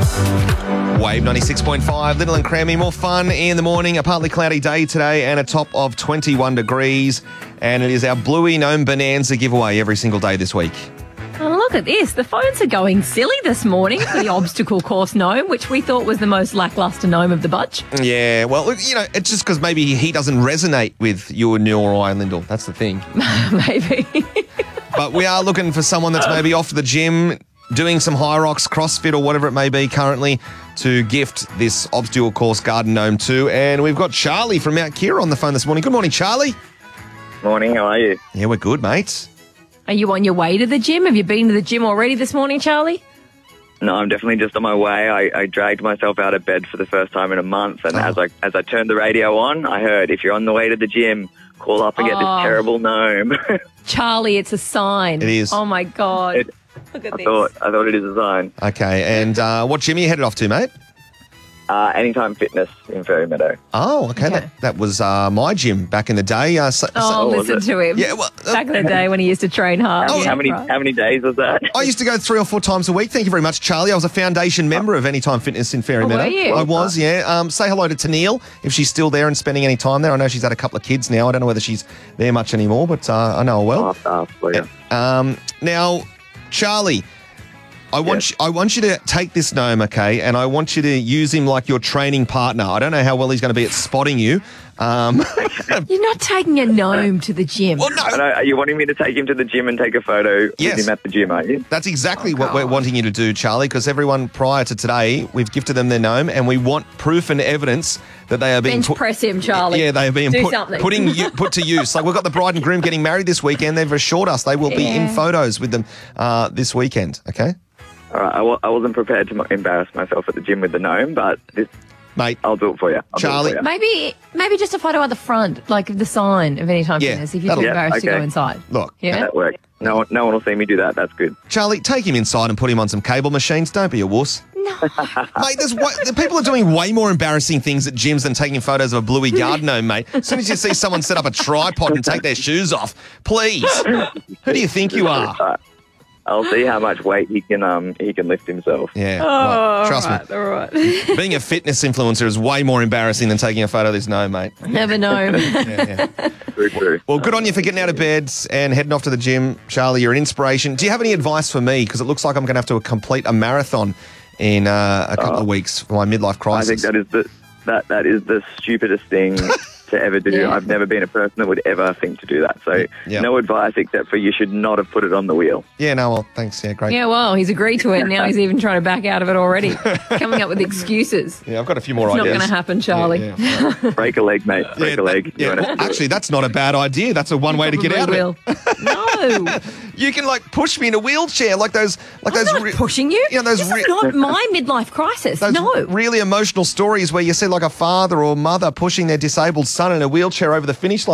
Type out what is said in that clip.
Wave 96.5, Little and Crammy. More fun in the morning. A partly cloudy day today and a top of 21 degrees. And it is our Bluey Gnome Bonanza giveaway every single day this week. Oh, look at this. The phones are going silly this morning for the obstacle course gnome, which we thought was the most lacklustre gnome of the bunch. Yeah, well, you know, it's just because maybe he doesn't resonate with you and Neil or I, Lyndall. That's the thing. Maybe. But we are looking for someone that's maybe off to the gym, doing some high rocks, CrossFit or whatever it may be currently, to gift this obstacle course garden gnome to. And we've got Charlie from Mount Keira on the phone this morning. Good morning, Charlie. Morning, how are you? Yeah, we're good, mate. Are you on your way to the gym? Have you been to the gym already this morning, Charlie? No, I'm definitely just on my way. I dragged myself out of bed for the first time in a month, and as I turned the radio on, I heard, if you're on the way to the gym, call up and get this terrible gnome. Charlie, it's a sign. It is. Oh, my God. Look at I this. thought it is a sign. Okay, and what gym are you headed off to, mate? Anytime Fitness in Fairy Meadow. Oh, okay. That was my gym back in the day. Listen to him. Yeah, well, Back in the day when he used to train hard. Oh, Yeah, How many days was that? I used to go 3 or 4 times a week. Thank you very much, Charlie. I was a foundation member of Anytime Fitness in Fairy Meadow. were you? I was, yeah. Say hello to Tennille if she's still there and spending any time there. I know she's had a couple of kids now. I don't know whether she's there much anymore, but I know her well. Now, Charlie, I want you to take this gnome, okay, and I want you to use him like your training partner. I don't know how well he's going to be at spotting you. You're not taking a gnome to the gym. Well, no. Are you wanting me to take him to the gym and take a photo Yes. with him at the gym, are you? That's exactly what we're wanting you to do, Charlie, because everyone prior to today, we've gifted them their gnome, and we want proof and evidence that they are being Bench press him, Charlie. Yeah, they are being Do something. put to use. Like, we've got the bride and groom getting married this weekend. They've assured us they will be in photos with them this weekend, okay? All right, I wasn't prepared to embarrass myself at the gym with the gnome, but Mate, I'll do it for you. Charlie. Maybe just a photo at the front, like the sign of Anytime Yeah, Fitness, if you're too that'll- embarrassed to go okay. inside. Look, Yeah? That works. No one will see me do that. That's good. Charlie, take him inside and put him on some cable machines. Don't be a wuss. No. Mate, the people are doing way more embarrassing things at gyms than taking photos of a bluey garden gnome, mate. As soon as you see someone set up a tripod and take their shoes off, please. Who do you think you are? I'll see how much weight he can lift himself. Yeah, well, trust me. All right. Being a fitness influencer is way more embarrassing than taking a photo of this gnome, mate. Never know. Yeah. True. Well, good on you for getting out of bed and heading off to the gym. Charlie, you're an inspiration. Do you have any advice for me? Because it looks like I'm going to have to complete a marathon in a couple of weeks for my midlife crisis. I think that is the stupidest thing to ever do. Yeah. I've never been a person that would ever think to do that. So Yeah. no advice except for you should not have put it on the wheel. Yeah, no, well, thanks. Yeah, great. Yeah, well, he's agreed to it. Now he's even trying to back out of it already. Coming up with excuses. Yeah, I've got a few more It's not ideas. going to happen, Charlie. Yeah. Break a leg, mate. Break a leg. Yeah, well, actually, that's not a bad idea. That's a one way to get out of it. No. You can like push me in a wheelchair, like those I'm not pushing you. Yeah, those this is not my midlife crisis. those No. really emotional stories where you see like a father or mother pushing their disabled son in a wheelchair over the finish line.